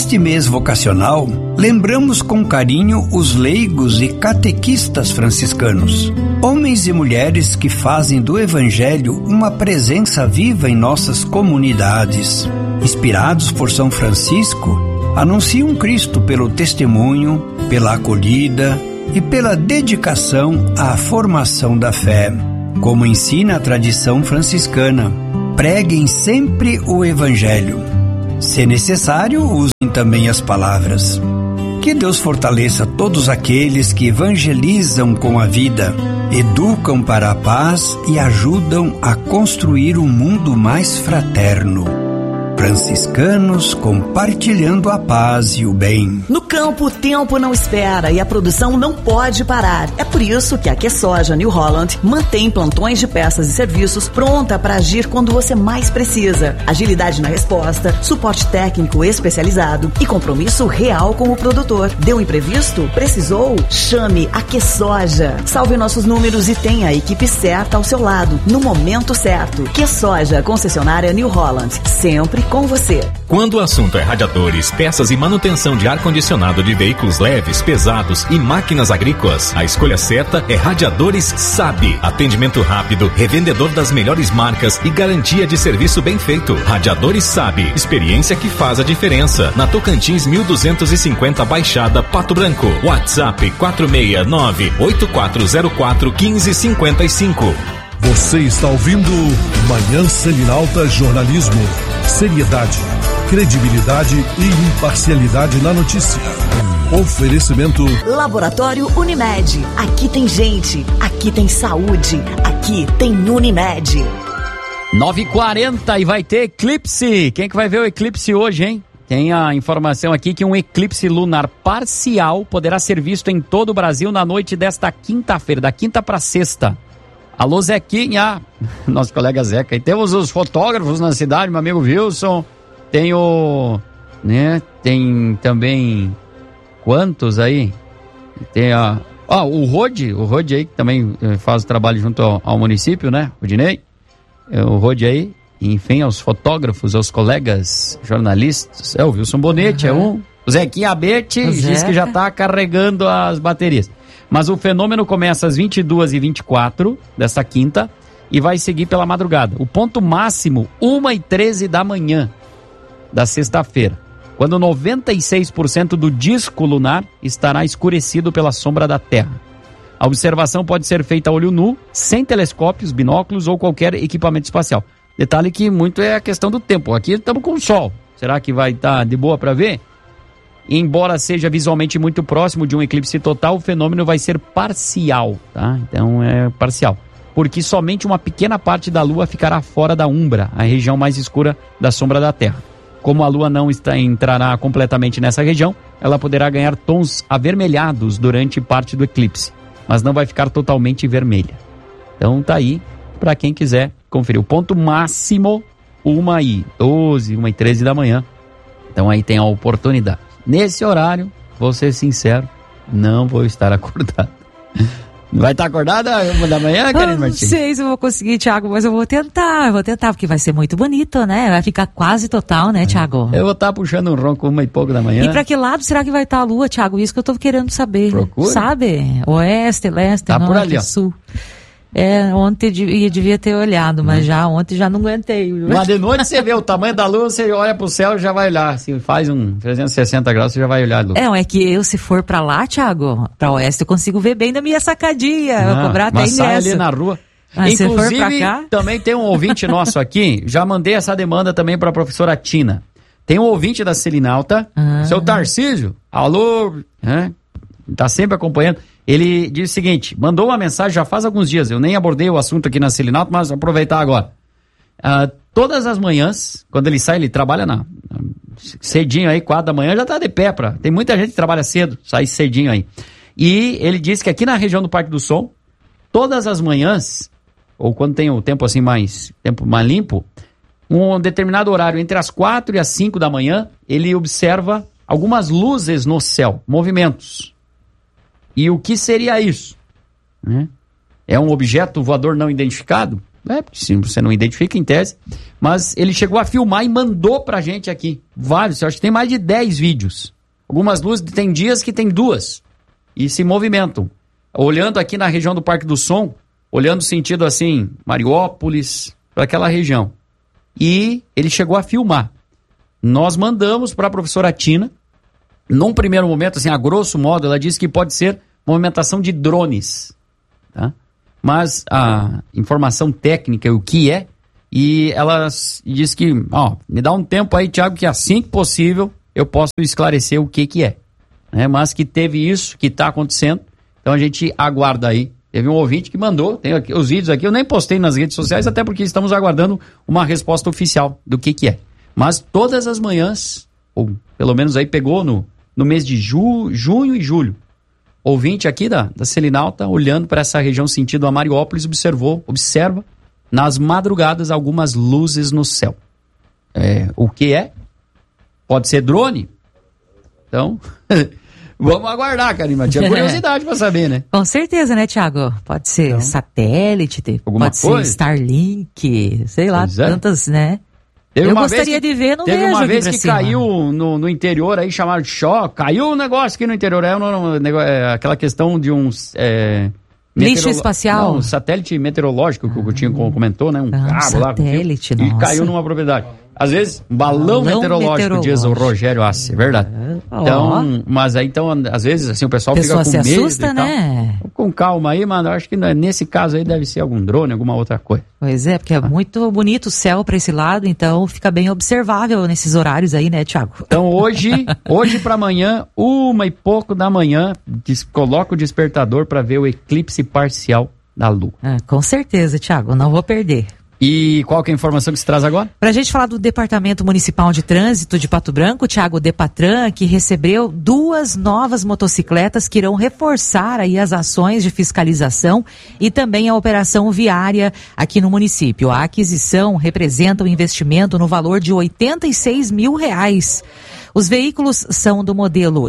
Neste mês vocacional, lembramos com carinho os leigos e catequistas franciscanos, homens e mulheres que fazem do Evangelho uma presença viva em nossas comunidades. Inspirados por São Francisco, anunciam Cristo pelo testemunho, pela acolhida e pela dedicação à formação da fé. Como ensina a tradição franciscana, preguem sempre o Evangelho. Se necessário, usem também as palavras. Que Deus fortaleça todos aqueles que evangelizam com a vida, educam para a paz e ajudam a construir um mundo mais fraterno. Franciscanos compartilhando a paz e o bem. No campo, o tempo não espera e a produção não pode parar. É por isso que a QSoja New Holland mantém plantões de peças e serviços pronta para agir quando você mais precisa. Agilidade na resposta, suporte técnico especializado e compromisso real com o produtor. Deu imprevisto? Precisou? Chame a QSoja. Salve nossos números e tenha a equipe certa ao seu lado, no momento certo. QSoja, concessionária New Holland. Sempre com você. Quando o assunto é radiadores, peças e manutenção de ar-condicionado de veículos leves, pesados e máquinas agrícolas, a escolha certa é Radiadores SAB. Atendimento rápido, revendedor das melhores marcas e garantia de serviço bem feito. Radiadores SAB. Experiência que faz a diferença. Na Tocantins 1250 Baixada, Pato Branco. WhatsApp 469-8404-1555. Você está ouvindo Manhã Selinalta Jornalismo. Seriedade, credibilidade e imparcialidade na notícia. Oferecimento Laboratório Unimed. Aqui tem gente, aqui tem saúde, aqui tem Unimed. 9h40 e vai ter eclipse. Quem que vai ver o eclipse hoje, hein? Tem a informação aqui que um eclipse lunar parcial poderá ser visto em todo o Brasil na noite desta quinta-feira, da quinta para sexta. Alô, Zequinha, nosso colega Zeca. E temos os fotógrafos na cidade, meu amigo Wilson. Tem o... né? Tem também... quantos aí? Tem o Rode aí, que também faz o trabalho junto ao município, né? O Dinei. O Rode aí. Enfim, aos fotógrafos, aos colegas jornalistas. O Wilson Bonetti é um. O Zequinha Abete diz que já está carregando as baterias. Mas o fenômeno começa às 22h24 desta quinta e vai seguir pela madrugada. O ponto máximo, 1h13 da manhã da sexta-feira, quando 96% do disco lunar estará escurecido pela sombra da Terra. A observação pode ser feita a olho nu, sem telescópios, binóculos ou qualquer equipamento espacial. Detalhe que muito é a questão do tempo. Aqui estamos com o sol. Será que vai estar de boa para ver? Embora seja visualmente muito próximo de um eclipse total, o fenômeno vai ser parcial, tá? Então é parcial. Porque somente uma pequena parte da Lua ficará fora da umbra, a região mais escura da sombra da Terra. Como a Lua não entrará completamente nessa região, ela poderá ganhar tons avermelhados durante parte do eclipse, mas não vai ficar totalmente vermelha. Então tá aí, para quem quiser conferir. O ponto máximo, 1h12, 1h13 da manhã. Então aí tem a oportunidade. Nesse horário, vou ser sincero, não vou estar acordado. Vai estar acordada 1 da manhã, Karine Martins? Não sei se eu vou conseguir, Thiago, mas eu vou tentar, porque vai ser muito bonito, né? Vai ficar quase total, né, Thiago? Eu vou estar puxando um ronco 1h pouco da manhã. E pra que lado será que vai estar a Lua, Thiago? Isso que eu tô querendo saber. Procura. Sabe? Oeste, leste, tá norte, por ali, sul. Ontem devia ter olhado, mas ontem já não aguentei. Mas de noite você vê o tamanho da Lua, você olha pro céu e já vai olhar. Se faz um 360 graus, você já vai olhar a Lua. É que eu, se for pra lá, Thiago, pra oeste, eu consigo ver bem da minha sacadinha. Vou cobrar até ingresso. Sai ali na rua. Mas inclusive, se for pra cá... também tem um ouvinte nosso aqui, já mandei essa demanda também pra professora Tina. Tem um ouvinte da Selinalta, seu Tarcísio, alô, tá sempre acompanhando. Ele diz o seguinte, mandou uma mensagem já faz alguns dias, eu nem abordei o assunto aqui na Selinalta, mas vou aproveitar agora. Todas as manhãs, quando ele sai, ele trabalha cedinho aí, 4 da manhã, já tá de pé tem muita gente que trabalha cedo, sai cedinho aí. E ele diz que aqui na região do Parque do Som, todas as manhãs, ou quando tem o tempo assim mais limpo, um determinado horário, entre as 4 e as 5 da manhã, ele observa algumas luzes no céu, movimentos. E o que seria isso? É um objeto voador não identificado? Se você não identifica em tese, mas ele chegou a filmar e mandou pra gente aqui. Vários, eu acho que tem mais de 10 vídeos. Algumas luzes, tem dias que tem 2 e se movimentam. Olhando aqui na região do Parque do Som, olhando sentido assim, Mariópolis, para aquela região. E ele chegou a filmar. Nós mandamos para a professora Tina. Num primeiro momento, assim, a grosso modo, ela disse que pode ser movimentação de drones, tá? Mas a informação técnica, o que é, e ela disse que, me dá um tempo aí, Thiago, que assim que possível eu posso esclarecer o que é, né? Mas que teve isso, que está acontecendo, então a gente aguarda aí. Teve um ouvinte que mandou, tem aqui, os vídeos aqui, eu nem postei nas redes sociais, até porque estamos aguardando uma resposta oficial do que é. Mas todas as manhãs, ou pelo menos aí pegou no mês de junho e julho, ouvinte aqui da Selinalta, olhando para essa região sentido a Mariópolis, observa nas madrugadas algumas luzes no céu. O que é? Pode ser drone? Então, vamos aguardar, Karima. Tinha curiosidade para saber, né? Com certeza, né, Thiago? Pode ser então, satélite, pode coisa? Ser Starlink, sei lá, tantas, né? Eu gostaria de ver, não vejo. Teve uma vez que cima. caiu no interior aí, chamaram de choque, caiu um negócio aqui no interior, aquela questão de uns... lixo espacial? Não, satélite meteorológico que o Coutinho comentou, né? Um cabo satélite, lá. E caiu numa propriedade. Às vezes, balão meteorológico, diz o Rogério Assi, é verdade. Então, mas aí, às vezes, assim, o pessoal fica com medo. Se assusta, né? Com calma aí, mano, acho que nesse caso aí deve ser algum drone, alguma outra coisa. Pois é, porque é muito bonito o céu para esse lado, então fica bem observável nesses horários aí, né, Thiago? Então hoje para amanhã, 1h pouco da manhã, coloca o despertador para ver o eclipse parcial da Lua. Com certeza, Thiago, não vou perder. E qual que é a informação que se traz agora? Para a gente falar do Departamento Municipal de Trânsito de Pato Branco, Thiago, Depatran, que recebeu 2 novas motocicletas que irão reforçar aí as ações de fiscalização e também a operação viária aqui no município. A aquisição representa um investimento no valor de R$86 mil. Os veículos são do modelo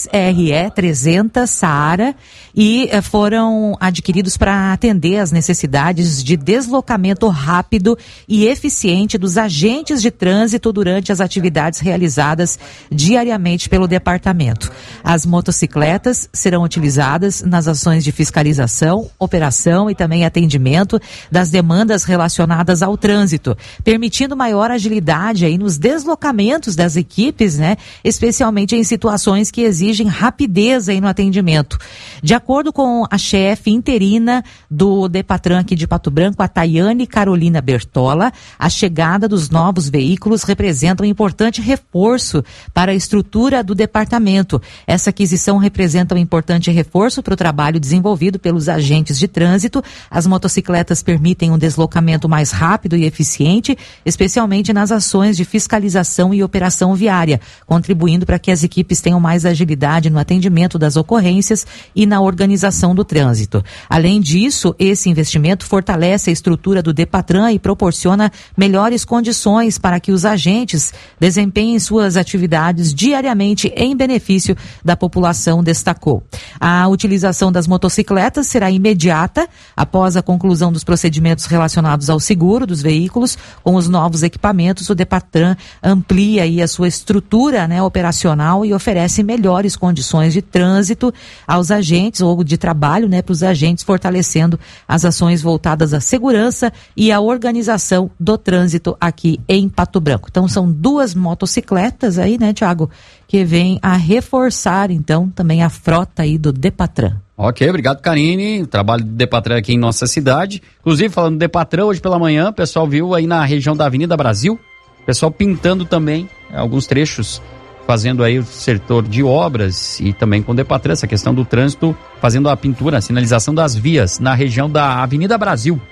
XRE 300 Saara e foram adquiridos para atender às necessidades de deslocamento rápido e eficiente dos agentes de trânsito durante as atividades realizadas diariamente pelo departamento. As motocicletas serão utilizadas nas ações de fiscalização, operação e também atendimento das demandas relacionadas ao trânsito, permitindo maior agilidade aí nos deslocamentos das equipes, né? Especialmente em situações que exigem rapidez aí no atendimento. De acordo com a chefe interina do Depatran aqui de Pato Branco, a Tayane Carolina Bertola, a chegada dos novos veículos representa um importante reforço para a estrutura do departamento. Essa aquisição representa um importante reforço para o trabalho desenvolvido pelos agentes de trânsito. As motocicletas permitem um deslocamento mais rápido e eficiente, especialmente nas ações de fiscalização e operação viária, contribuindo para que as equipes tenham mais agilidade no atendimento das ocorrências e na organização do trânsito. Além disso, esse investimento fortalece a estrutura do Depatran e proporciona melhores condições para que os agentes desempenhem suas atividades diariamente em benefício da população, destacou. A utilização das motocicletas será imediata após a conclusão dos procedimentos relacionados ao seguro dos veículos. Com os novos equipamentos, o Depatran amplia aí a sua estrutura, né, operacional e oferece melhores condições de trânsito aos agentes ou de trabalho, né, para os agentes, fortalecendo as ações voltadas à segurança e à organização do trânsito aqui em Pato Branco. Então são 2 motocicletas aí, né, Thiago, que vêm a reforçar então também a frota aí do Depatran. Ok, obrigado, Karine. O trabalho do Depatran aqui em nossa cidade. Inclusive, falando do Depatran, hoje pela manhã, o pessoal viu aí na região da Avenida Brasil, o pessoal pintando também alguns trechos, fazendo aí o setor de obras e também com o Depatran, essa questão do trânsito, fazendo a pintura, a sinalização das vias na região da Avenida Brasil,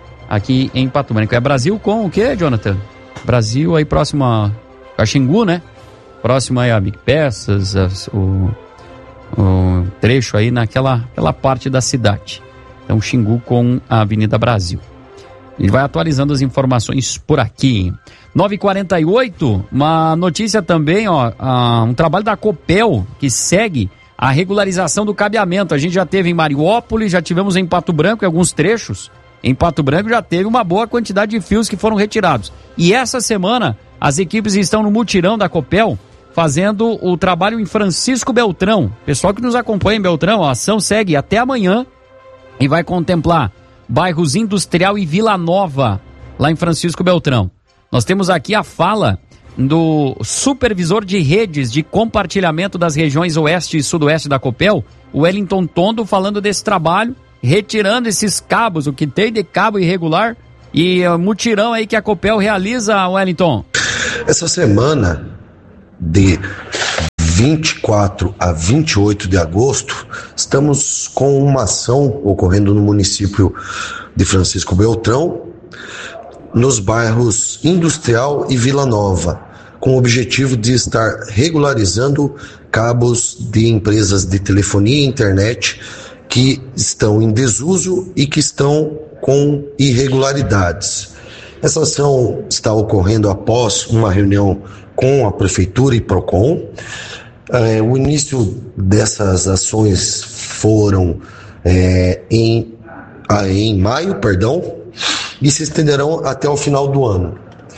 aqui em Pato Branco. É Brasil com o quê, Jonathan? Brasil aí próximo a Xingu, né? Próximo aí a Big Peças, o trecho aí naquela parte da cidade. Então, Xingu com a Avenida Brasil. A gente vai atualizando as informações por aqui. 9h48, uma notícia também, um trabalho da Copel que segue a regularização do cabeamento. A gente já teve em Mariópolis, já tivemos em Pato Branco em alguns trechos, em Pato Branco já teve uma boa quantidade de fios que foram retirados. E essa semana, as equipes estão no mutirão da Copel, fazendo o trabalho em Francisco Beltrão. Pessoal que nos acompanha em Beltrão, a ação segue até amanhã e vai contemplar bairros Industrial e Vila Nova, lá em Francisco Beltrão. Nós temos aqui a fala do supervisor de redes de compartilhamento das regiões oeste e sudoeste da Copel, Wellington Tondo, falando desse trabalho, retirando esses cabos, o que tem de cabo irregular, e mutirão aí que a Copel realiza, Wellington. Essa semana, de 24 a 28 de agosto, estamos com uma ação ocorrendo no município de Francisco Beltrão, nos bairros Industrial e Vila Nova, com o objetivo de estar regularizando cabos de empresas de telefonia e internet que estão em desuso e que estão com irregularidades. Essa ação está ocorrendo após uma reunião com a Prefeitura e Procon. O início dessas ações foram em maio, e se estenderão até o final do ano.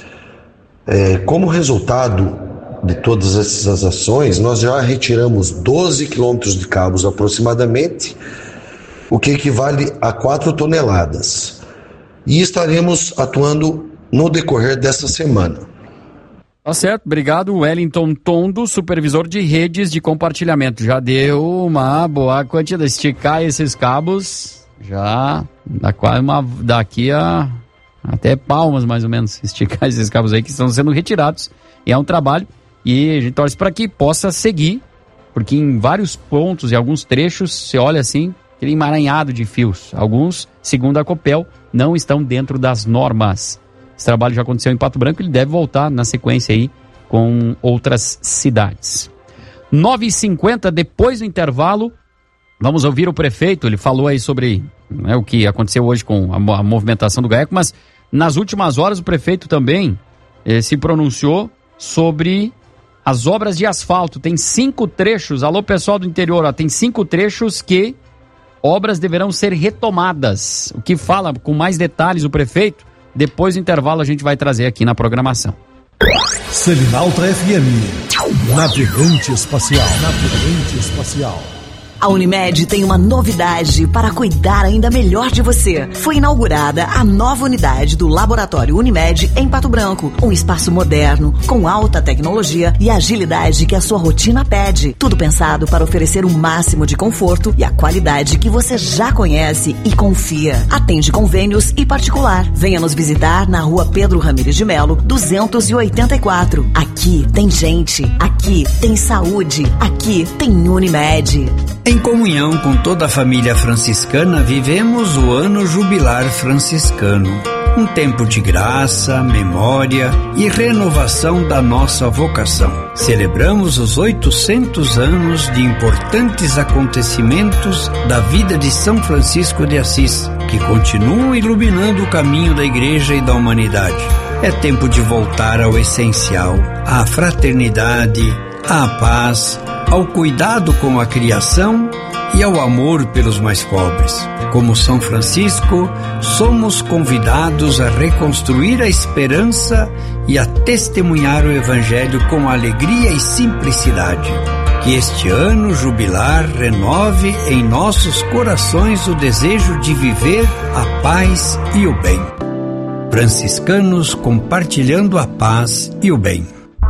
Como resultado de todas essas ações, nós já retiramos 12 quilômetros de cabos aproximadamente, o que equivale a 4 toneladas. E estaremos atuando no decorrer dessa semana. Tá certo, obrigado, Wellington Tondo, supervisor de redes de compartilhamento. Já deu uma boa quantidade, esticar esses cabos, já dá quase daqui a até palmas mais ou menos, esticar esses cabos aí que estão sendo retirados, e é um trabalho, e a gente torce para que possa seguir, porque em vários pontos e alguns trechos, você olha assim, aquele emaranhado de fios, alguns, segundo a Copel, não estão dentro das normas. Esse trabalho já aconteceu em Pato Branco, ele deve voltar na sequência aí com outras cidades. 9h50, depois do intervalo, vamos ouvir o prefeito. Ele falou aí sobre o que aconteceu hoje com a movimentação do GAECO, mas nas últimas horas o prefeito também se pronunciou sobre as obras de asfalto. Tem 5 trechos, alô pessoal do interior, tem 5 trechos que obras deverão ser retomadas. O que fala com mais detalhes o prefeito, depois do intervalo a gente vai trazer aqui na programação. Selinalta FM, navegante espacial. A Unimed tem uma novidade para cuidar ainda melhor de você. Foi inaugurada a nova unidade do Laboratório Unimed em Pato Branco. Um espaço moderno, com alta tecnologia e agilidade que a sua rotina pede. Tudo pensado para oferecer o máximo de conforto e a qualidade que você já conhece e confia. Atende convênios e particular. Venha nos visitar na Rua Pedro Ramires de Melo, 284. Aqui tem gente, aqui tem saúde, aqui tem Unimed. Em comunhão com toda a família franciscana, vivemos o Ano Jubilar Franciscano. Um tempo de graça, memória e renovação da nossa vocação. Celebramos os 800 anos de importantes acontecimentos da vida de São Francisco de Assis, que continuam iluminando o caminho da Igreja e da humanidade. É tempo de voltar ao essencial, à fraternidade, à paz, ao cuidado com a criação e ao amor pelos mais pobres. Como São Francisco, somos convidados a reconstruir a esperança e a testemunhar o Evangelho com alegria e simplicidade. Que este ano jubilar renove em nossos corações o desejo de viver a paz e o bem. Franciscanos compartilhando a paz e o bem.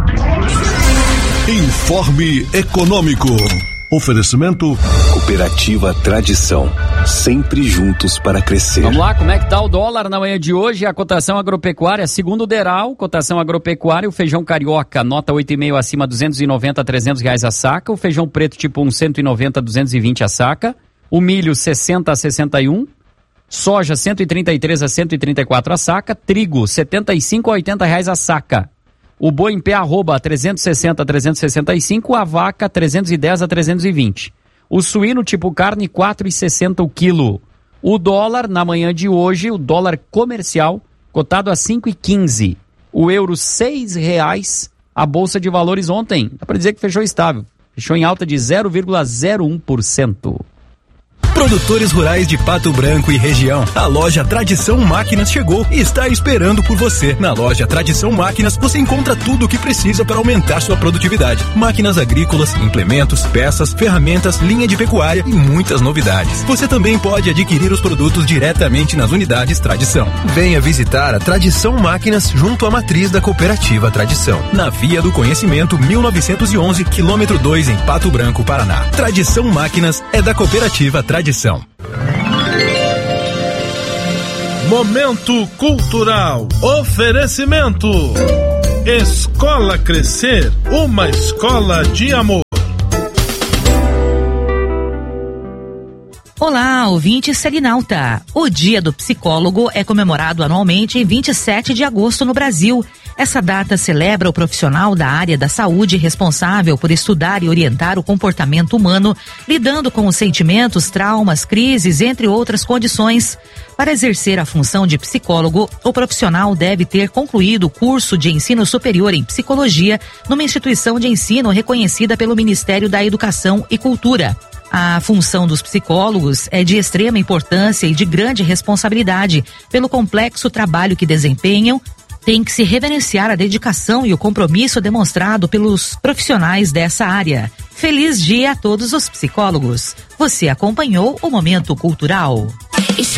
Informe Econômico. Oferecimento Cooperativa Tradição, sempre juntos para crescer. Vamos lá, como é que tá o dólar na manhã de hoje? A cotação agropecuária, segundo o Deral, cotação agropecuária, o feijão carioca, nota 8,5 acima, R$290 a R$300 a saca, o feijão preto tipo 1, 190 a 220 a saca, o milho 60 a 61, soja 133 a 134 a saca, trigo 75 a R$80 a saca. O boi em pé arroba 360 a 365, a vaca 310 a 320. O suíno tipo carne 4,60 o quilo. O dólar na manhã de hoje, o dólar comercial, cotado a 5,15. O euro R$6. A Bolsa de Valores ontem, dá para dizer que fechou estável. Fechou em alta de 0,01%. Produtores rurais de Pato Branco e região. A loja Tradição Máquinas chegou e está esperando por você. Na loja Tradição Máquinas você encontra tudo o que precisa para aumentar sua produtividade. Máquinas agrícolas, implementos, peças, ferramentas, linha de pecuária e muitas novidades. Você também pode adquirir os produtos diretamente nas unidades Tradição. Venha visitar a Tradição Máquinas junto à matriz da Cooperativa Tradição. Na Via do Conhecimento 1911, quilômetro 2 em Pato Branco, Paraná. Tradição Máquinas é da Cooperativa Tradição. Momento cultural. Oferecimento. Escola Crescer, uma escola de amor. Olá, ouvinte Selinalta. O Dia do Psicólogo é comemorado anualmente em 27 de agosto no Brasil. Essa data celebra o profissional da área da saúde responsável por estudar e orientar o comportamento humano, lidando com os sentimentos, traumas, crises, entre outras condições. Para exercer a função de psicólogo, o profissional deve ter concluído o curso de ensino superior em psicologia numa instituição de ensino reconhecida pelo Ministério da Educação e Cultura. A função dos psicólogos é de extrema importância e de grande responsabilidade pelo complexo trabalho que desempenham. Tem que se reverenciar a dedicação e o compromisso demonstrado pelos profissionais dessa área. Feliz dia a todos os psicólogos. Você acompanhou o Momento Cultural.